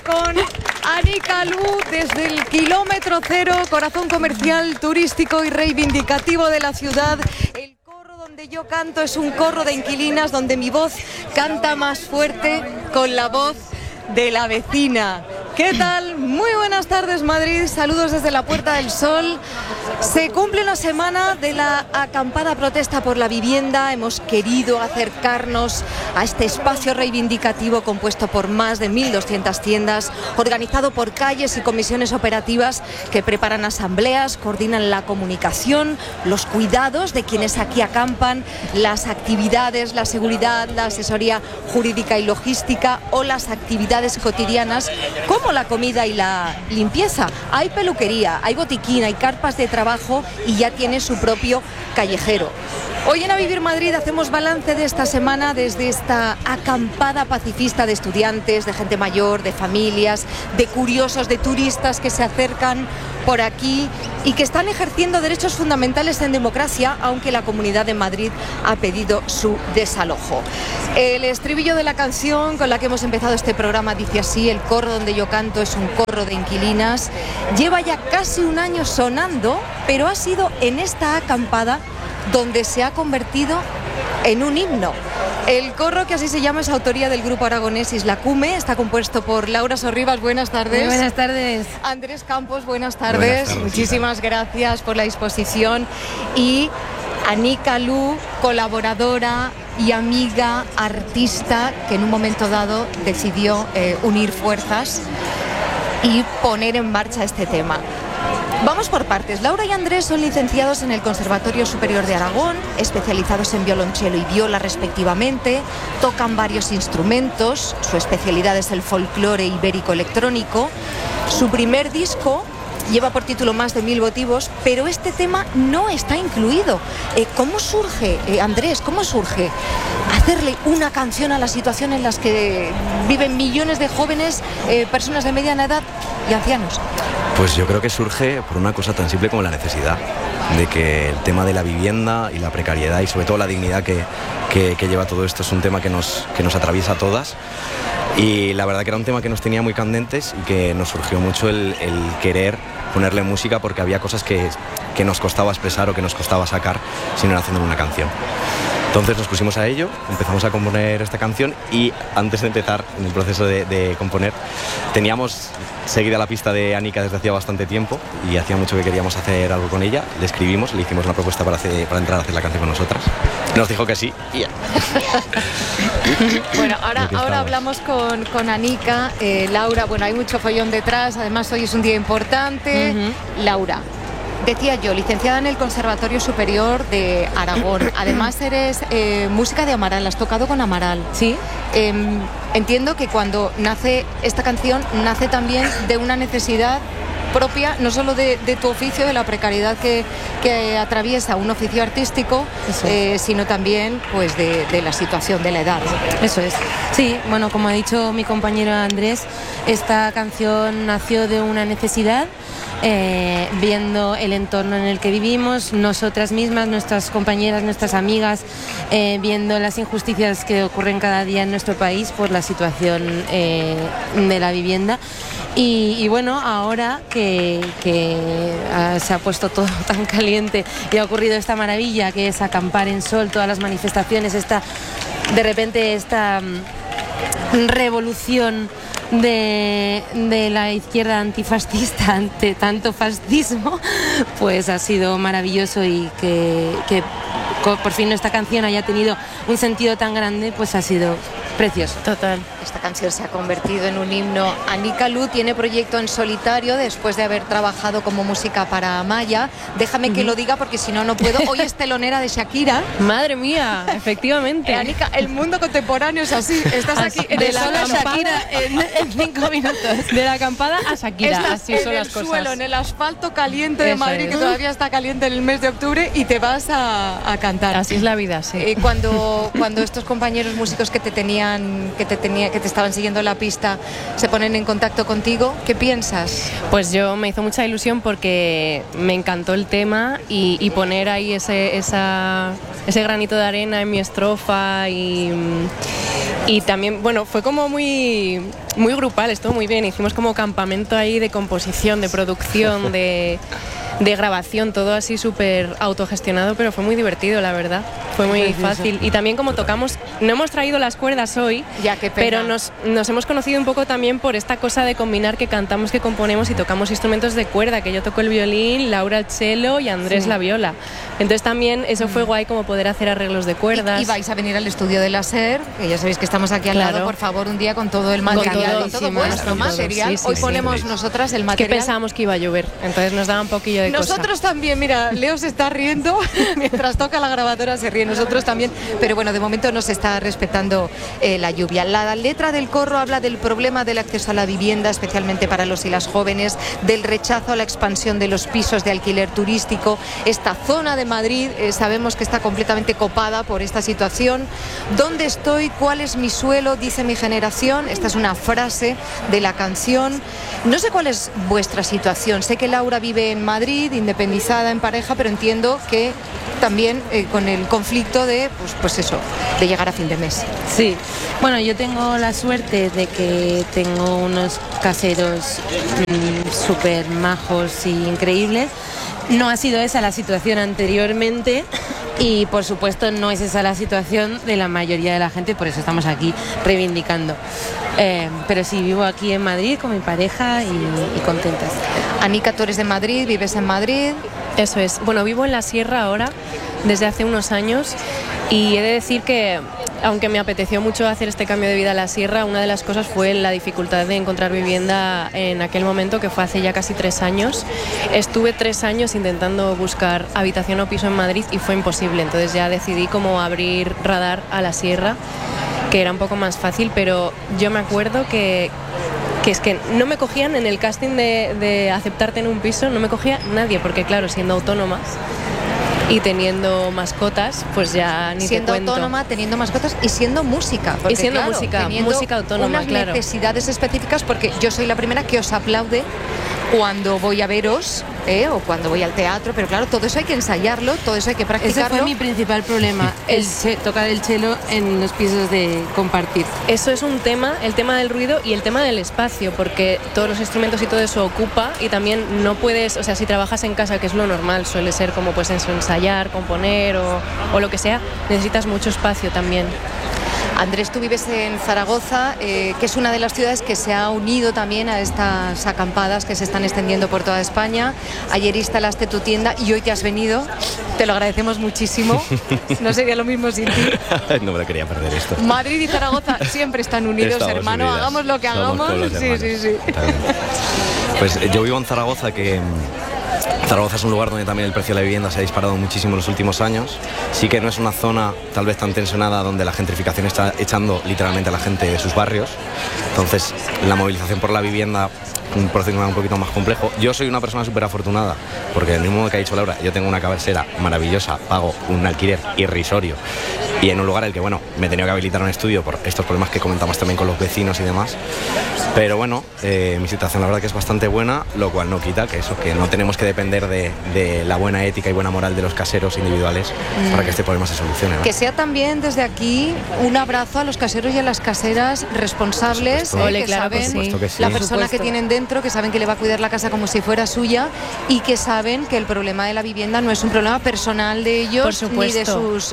con Anika Lu desde el kilómetro cero, corazón comercial, turístico y reivindicativo de la ciudad. El corro donde yo canto es un corro de inquilinas donde mi voz canta más fuerte con la voz de la vecina. ¿Qué tal? Muy buenas tardes, Madrid. Saludos desde la Puerta del Sol. Se cumple una semana de la acampada protesta por la vivienda. Hemos querido acercarnos a este espacio reivindicativo compuesto por más de 1.200 tiendas, organizado por calles y comisiones operativas que preparan asambleas, coordinan la comunicación, los cuidados de quienes aquí acampan, las actividades, la seguridad, la asesoría jurídica y logística o las actividades cotidianas como la comida y la limpieza. Hay peluquería, hay botiquín, hay carpas de trabajo y ya tiene su propio callejero. Hoy en A Vivir Madrid hacemos balance de esta semana desde esta acampada pacifista de estudiantes, de gente mayor, de familias, de curiosos, de turistas que se acercan por aquí y que están ejerciendo derechos fundamentales en democracia, aunque la Comunidad de Madrid ha pedido su desalojo. El estribillo de la canción con la que hemos empezado este programa dice así: el corro donde yo canto es un corro de inquilinas. Lleva ya casi un año sonando, pero ha sido en esta acampada donde se ha convertido en un himno. El corro, que así se llama, es autoría del grupo aragonés Isla Cume, está compuesto por Laura Sorribas, buenas tardes. Muy buenas tardes. Andrés Campos, buenas tardes. Muchísimas gracias por la disposición. Y Anika Lu, colaboradora y amiga, artista, que en un momento dado decidió unir fuerzas y poner en marcha este tema. Vamos por partes. Laura y Andrés son licenciados en el Conservatorio Superior de Aragón, especializados en violonchelo y viola respectivamente, tocan varios instrumentos, su especialidad es el folclore ibérico electrónico. Su primer disco lleva por título Más de 1000 motivos, pero este tema no está incluido. ¿Cómo surge, Andrés, cómo surge hacerle una canción a la situación en las que viven millones de jóvenes, personas de mediana edad y ancianos? Pues yo creo que surge por una cosa tan simple como la necesidad de que el tema de la vivienda y la precariedad y sobre todo la dignidad que lleva todo esto es un tema que nos atraviesa a todas, y la verdad que era un tema que nos tenía muy candentes y que nos surgió mucho el querer ponerle música, porque había cosas que nos costaba expresar o que nos costaba sacar si no era haciendo una canción. Entonces nos pusimos a ello, empezamos a componer esta canción y antes de empezar en el proceso de componer teníamos seguida la pista de Anika desde hacía bastante tiempo y hacía mucho que queríamos hacer algo con ella. Le escribimos, le hicimos una propuesta para entrar a hacer la canción con nosotras. Nos dijo que sí y ya. Bueno, ahora hablamos con Anika. Laura, bueno, hay mucho follón detrás, además hoy es un día importante. Laura, decía yo, licenciada en el Conservatorio Superior de Aragón. Además eres música de Amaral, has tocado con Amaral. Sí. Entiendo que cuando nace esta canción, nace también de una necesidad propia, no solo de tu oficio, de la precariedad que atraviesa un oficio artístico, sino también pues de la situación de la edad. Eso es. Sí, bueno, como ha dicho mi compañero Andrés, esta canción nació de una necesidad, viendo el entorno en el que vivimos, nosotras mismas, nuestras compañeras, nuestras amigas, viendo las injusticias que ocurren cada día en nuestro país por la situación de la vivienda. Y bueno, ahora que se ha puesto todo tan caliente y ha ocurrido esta maravilla que es acampar en sol, todas las manifestaciones, de repente esta revolución de la izquierda antifascista ante tanto fascismo, pues ha sido maravilloso, y que por fin esta canción haya tenido un sentido tan grande, pues ha sido precioso. Total. Esta canción se ha convertido en un himno. Anika Lu tiene proyecto en solitario después de haber trabajado como música para Amaya. Déjame que lo diga porque si no, no puedo. Hoy es telonera de Shakira. Madre mía, efectivamente. Anika, el mundo contemporáneo es así. Estás aquí en el solo Shakira en 5 minutos. De la acampada a Shakira. Estás así son en las el cosas. suelo, en el asfalto caliente de Eso Madrid, es. que todavía está caliente en el mes de octubre, y te vas a cantar. cantar. Así es la vida, sí. Cuando estos compañeros músicos que te estaban siguiendo la pista se ponen en contacto contigo, ¿qué piensas? Pues yo me hizo mucha ilusión porque me encantó el tema y poner ahí ese granito de arena en mi estrofa y también, bueno, fue como muy grupal, estuvo muy bien, hicimos como campamento ahí de composición, de producción, de grabación, todo así súper autogestionado, pero fue muy divertido, la verdad, fue muy fácil. Y también como tocamos, no hemos traído las cuerdas hoy, ya, qué pena. pero nos hemos conocido un poco también por esta cosa de combinar que cantamos, que componemos y tocamos instrumentos de cuerda, que yo toco el violín, Laura el cello y Andrés la viola. Entonces también eso fue guay como poder hacer arreglos de cuerdas. Y vais a venir al estudio de la SER, que ya sabéis que estamos aquí al lado, por favor, un día con todo el material, con todo vuestro material. Sí, hoy ponemos nosotras el material. Que pensábamos que iba a llover, entonces nos daba un poquillo de nosotros cosa. También, mira, Leo se está riendo, mientras toca la grabadora se ríe, nosotros también, pero bueno, de momento no se está respetando la lluvia. La letra del corro habla del problema del acceso a la vivienda, especialmente para los y las jóvenes, del rechazo a la expansión de los pisos de alquiler turístico. Esta zona de Madrid sabemos que está completamente copada por esta situación. ¿Dónde estoy? ¿Cuál es mi suelo? Dice mi generación. Esta es una frase de la canción. No sé cuál es vuestra situación. Sé que Laura vive en Madrid, independizada, en pareja, pero entiendo que también con el conflicto de pues eso, de llegar a fin de mes. Sí, bueno, yo tengo la suerte de que tengo unos caseros súper majos y increíbles. No ha sido esa la situación anteriormente y por supuesto no es esa la situación de la mayoría de la gente, por eso estamos aquí reivindicando. Pero sí, vivo aquí en Madrid con mi pareja y contentas. Anika, tú eres de Madrid, vives en Madrid. Eso es. Bueno, vivo en la Sierra ahora, desde hace unos años, y he de decir que, aunque me apeteció mucho hacer este cambio de vida a la Sierra, una de las cosas fue la dificultad de encontrar vivienda en aquel momento, que fue hace ya casi 3 años. Estuve 3 años intentando buscar habitación o piso en Madrid y fue imposible, entonces ya decidí como abrir radar a la Sierra, que era un poco más fácil, pero yo me acuerdo que es que no me cogían en el casting de aceptarte en un piso, no me cogía nadie, porque claro, siendo autónomas y teniendo mascotas, pues ya ni siendo te cuento. Siendo autónoma, teniendo mascotas y siendo música. Porque, y siendo claro, música autónoma, unas claro. Necesidades específicas, porque yo soy la primera que os aplaude cuando voy a veros o cuando voy al teatro, pero claro, todo eso hay que ensayarlo, todo eso hay que practicarlo. Ese fue mi principal problema, tocar el cello en los pisos de compartir. Eso es un tema, el tema del ruido y el tema del espacio, porque todos los instrumentos y todo eso ocupa, y también no puedes, o sea, si trabajas en casa, que es lo normal, suele ser como pues eso, ensayar, componer o lo que sea, necesitas mucho espacio también. Andrés, tú vives en Zaragoza, que es una de las ciudades que se ha unido también a estas acampadas que se están extendiendo por toda España. Ayer instalaste tu tienda y hoy te has venido. Te lo agradecemos muchísimo. No sería lo mismo sin ti. No me lo quería perder esto. Madrid y Zaragoza siempre están unidos, Estamos hermano. unidas. Hagamos lo que hagamos. Sí. Pues yo vivo en Zaragoza, que Zaragoza es un lugar donde también el precio de la vivienda se ha disparado muchísimo en los últimos años. Sí que no es una zona tal vez tan tensionada donde la gentrificación está echando literalmente a la gente de sus barrios. Entonces la movilización por la vivienda, un proceso un poquito más complejo. Yo soy una persona súper afortunada porque del mismo modo que ha dicho Laura, yo tengo una cabecera maravillosa, pago un alquiler irrisorio y en un lugar en el que, bueno, me he tenido que habilitar un estudio por estos problemas que comentamos también con los vecinos y demás. Pero bueno, mi situación la verdad que es bastante buena, lo cual no quita que eso, que no tenemos que depender de la buena ética y buena moral de los caseros individuales para que este problema se solucione, ¿no? Que sea también desde aquí un abrazo a los caseros y a las caseras responsables, que claro, saben que sí. La persona que tienen dentro, que saben que le va a cuidar la casa como si fuera suya y que saben que el problema de la vivienda no es un problema personal de ellos ni de sus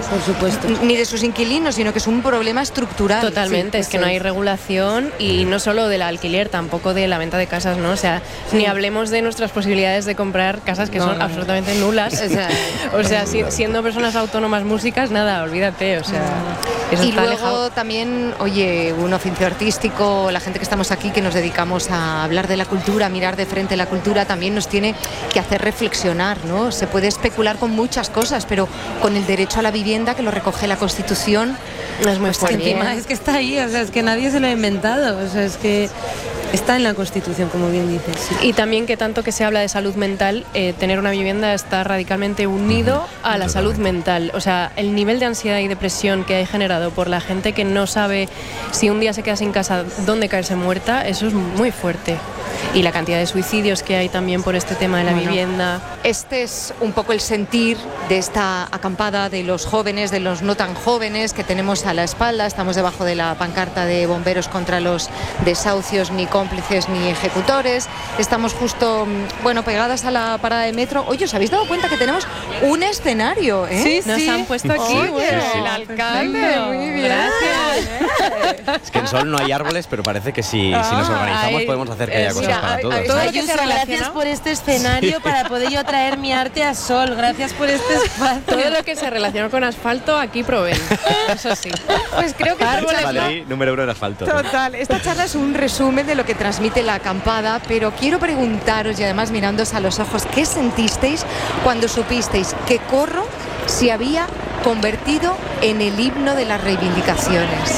ni de sus inquilinos, sino que es un problema estructural. Totalmente, es que no hay regulación y no solo del alquiler, tampoco de la venta de casas, ¿no? O sea, ni hablemos de nuestras posibilidades de comprar casas que son absolutamente nulas. O sea, siendo personas autónomas músicas, nada, olvídate, o sea, eso y está luego alejado. También, oye, un oficio artístico, la gente que estamos aquí, que nos dedicamos a hablar de la cultura, a mirar de frente la cultura, también nos tiene que hacer reflexionar, ¿no? Se puede especular con muchas cosas, pero con el derecho a la vivienda, que lo recoge la Constitución, es muy fuerte. Encima es que está ahí, o sea, es que nadie se lo ha inventado, o sea, es que Está en la Constitución, como bien dices. Sí. Y también que tanto que se habla de salud mental, tener una vivienda está radicalmente unido a la salud mental. O sea, el nivel de ansiedad y depresión que hay generado por la gente que no sabe si un día se queda sin casa dónde caerse muerta, eso es muy fuerte. Y la cantidad de suicidios que hay también por este tema de la vivienda. Este es un poco el sentir de esta acampada de los jóvenes, de los no tan jóvenes que tenemos a la espalda. Estamos debajo de la pancarta de bomberos contra los desahucios, ni cómplices ni ejecutores. Estamos justo, pegadas a la parada de metro. Oye, ¿os habéis dado cuenta que tenemos un escenario? Sí, nos han puesto aquí. El alcalde, muy bien. Gracias. Es que en Sol no hay árboles, pero parece que si nos organizamos podemos hacer que haya cosas para todos. Gracias por este escenario para poder yo traer mi arte a Sol. Gracias por este espacio. Todo lo que se relaciona con asfalto aquí proveen. Eso sí. Pues creo que Madrid, número 1 en asfalto. Total. Esta charla es un resumen de lo que transmite la acampada, pero quiero preguntaros, y además mirándoos a los ojos, ¿qué sentisteis cuando supisteis que Corro se había convertido en el himno de las reivindicaciones?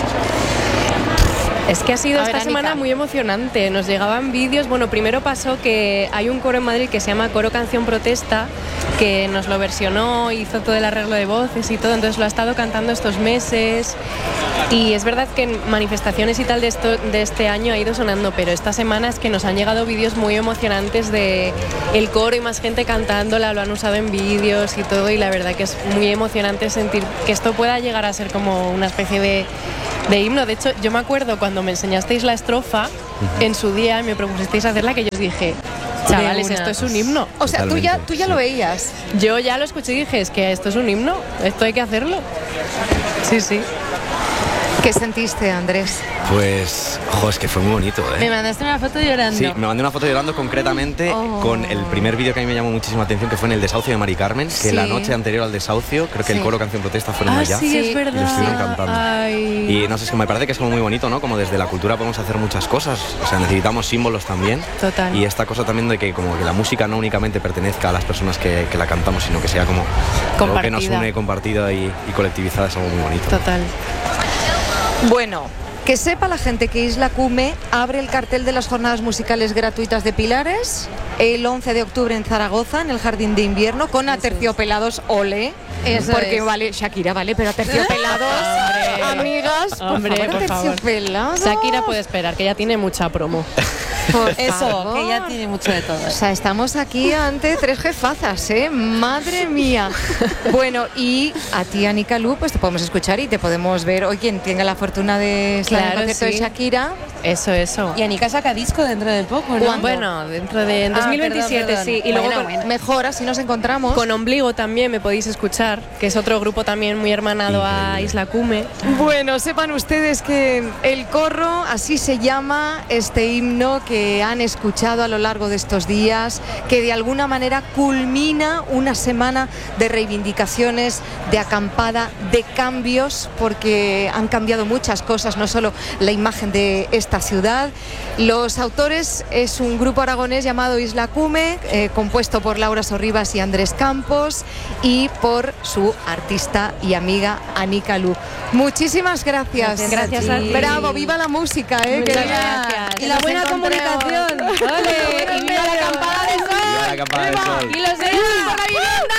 Es que ha sido esta Anika. semana muy emocionante. Nos llegaban vídeos. Bueno, primero pasó que hay un coro en Madrid que se llama Coro Canción Protesta, que nos lo versionó, hizo todo el arreglo de voces y todo, entonces lo ha estado cantando estos meses. Y es verdad que en manifestaciones y tal de este año ha ido sonando, pero esta semana es que nos han llegado vídeos muy emocionantes de el coro y más gente cantándola, lo han usado en vídeos y todo, y la verdad que es muy emocionante sentir que esto pueda llegar a ser como una especie de himno. De hecho, yo me acuerdo cuando me enseñasteis la estrofa en su día y me propusisteis hacerla, que yo os dije, chavales, esto es un himno. O sea, tú ya lo veías. Yo ya lo escuché y dije, es que esto es un himno, esto hay que hacerlo. Sí. ¿Qué sentiste, Andrés? Pues, es que fue muy bonito, ¿eh? Me mandaste una foto llorando. Sí, me mandé una foto llorando concretamente con el primer vídeo que a mí me llamó muchísima atención, que fue en el desahucio de Mari Carmen, que la noche anterior al desahucio, creo que el coro Canción Protesta fueron allá. Sí, es verdad. Y lo estuvieron cantando. Ay. Y no sé, es que me parece que es como muy bonito, ¿no? Como desde la cultura podemos hacer muchas cosas. O sea, necesitamos símbolos también. Total. Y esta cosa también de que como que la música no únicamente pertenezca a las personas que la cantamos, sino que sea como algo que nos une, compartida y colectivizada, es algo muy bonito. Total. Bueno, que sepa la gente que Isla Cume abre el cartel de las jornadas musicales gratuitas de Pilares el 11 de octubre en Zaragoza, en el Jardín de Invierno, con Aterciopelados, ole. Porque vale, Shakira, vale, pero Aterciopelados, amigas, Hombre, por favor. Aterciopelados. Shakira puede esperar, que ya tiene mucha promo. Eso, que ya tiene mucho de todo. O sea, estamos aquí ante 3 jefazas, ¿eh? Madre mía. Bueno, y a ti, Anika Lu, pues te podemos escuchar y te podemos ver hoy quien tenga la fortuna de estar en el concierto de Shakira. Eso. Y Anika saca disco dentro de poco, ¿no? Bueno, dentro de 2027, perdón. sí. Y luego mejor, así nos encontramos. con Ombligo también me podéis escuchar, que es otro grupo también muy hermanado a Isla Cume. Bueno, sepan ustedes que el Corro, así se llama este himno que han escuchado a lo largo de estos días, que de alguna manera culmina una semana de reivindicaciones, de acampada, de cambios, porque han cambiado muchas cosas, no solo la imagen de esta ciudad. Los autores es un grupo aragonés llamado Isla Cume, compuesto por Laura Sorribas y Andrés Campos, y por su artista y amiga Anika Lu. Muchísimas gracias. Gracias a ti. Bravo, viva la música, Muchas que gracias. Y la buena comunicación. ¡Ole! ¡Y viva la acampada de Sol! ¡Viva la acampada de Sol! ¡Y los días por la vivienda!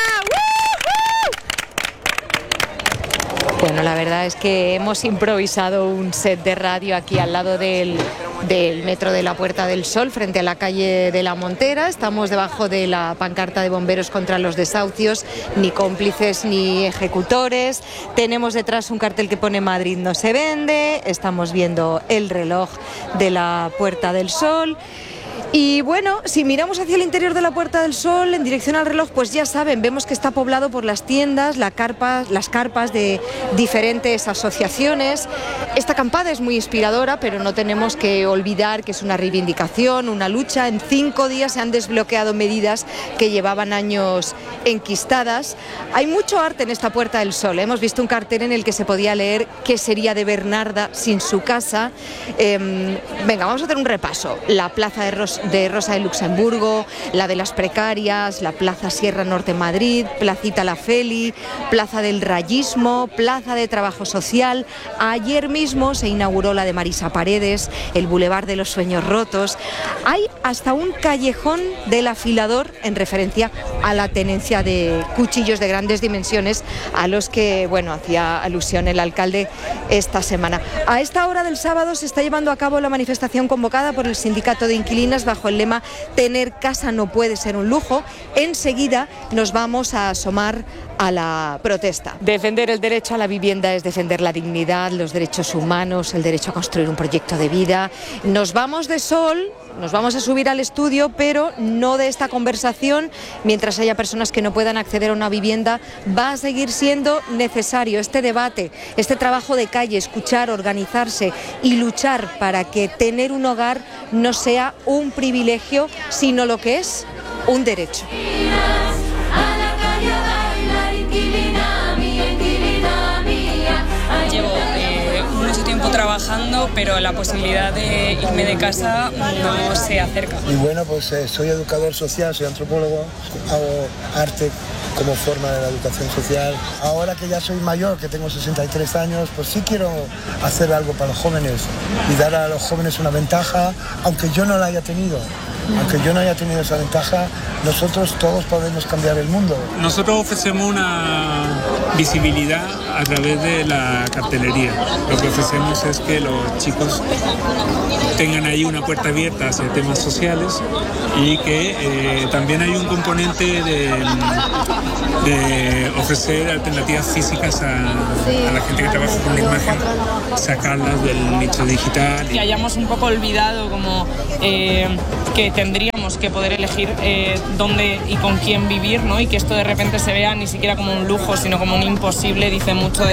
Bueno, la verdad es que hemos improvisado un set de radio aquí al lado del metro de la Puerta del Sol, frente a la calle de la Montera. Estamos debajo de la pancarta de bomberos contra los desahucios, ni cómplices ni ejecutores. Tenemos detrás un cartel que pone Madrid no se vende. Estamos viendo el reloj de la Puerta del Sol. Y bueno, si miramos hacia el interior de la Puerta del Sol, en dirección al reloj, pues ya saben, vemos que está poblado por las tiendas, las carpas de diferentes asociaciones. Esta acampada es muy inspiradora, pero no tenemos que olvidar que es una reivindicación, una lucha. En 5 días se han desbloqueado medidas que llevaban años enquistadas. Hay mucho arte en esta Puerta del Sol. Hemos visto un cartel en el que se podía leer qué sería de Bernarda sin su casa. Venga, vamos a hacer un repaso. La plaza de de Rosa de Luxemburgo, la de las precarias, la Plaza Sierra Norte Madrid, Placita La Feli, Plaza del Rayismo, Plaza de Trabajo Social. Ayer mismo se inauguró la de Marisa Paredes, el Boulevard de los Sueños Rotos. Hay hasta un callejón del afilador en referencia a la tenencia de cuchillos de grandes dimensiones a los que, hacía alusión el alcalde esta semana. A esta hora del sábado se está llevando a cabo la manifestación convocada por el Sindicato de Inquilinas bajo el lema "Tener casa no puede ser un lujo". Enseguida nos vamos a asomar a la protesta. Defender el derecho a la vivienda es defender la dignidad, los derechos humanos, el derecho a construir un proyecto de vida. Nos vamos de sol, nos vamos a subir al estudio, pero no de esta conversación. Mientras haya personas que no puedan acceder a una vivienda, va a seguir siendo necesario este debate, este trabajo de calle, escuchar, organizarse y luchar para que tener un hogar no sea un privilegio, sino lo que es un derecho. Llevo mucho tiempo trabajando, pero la posibilidad de irme de casa no se acerca. Y bueno, pues soy educador social, soy antropólogo, hago arte como forma de la educación social. Ahora que ya soy mayor, que tengo 63 años, pues sí quiero hacer algo para los jóvenes y dar a los jóvenes una ventaja, aunque yo no la haya tenido. Aunque yo no haya tenido esa ventaja, nosotros todos podemos cambiar el mundo. Nosotros ofrecemos una visibilidad a través de la cartelería. Lo que ofrecemos es que los chicos tengan ahí una puerta abierta hacia temas sociales y que también hay un componente de ofrecer alternativas físicas a la gente que trabaja con la imagen, sacarlas del nicho digital. Que hayamos un poco olvidado como que tendríamos que poder elegir dónde y con quién vivir, ¿no? Y que esto de repente se vea ni siquiera como un lujo, sino como un imposible, dice mucho de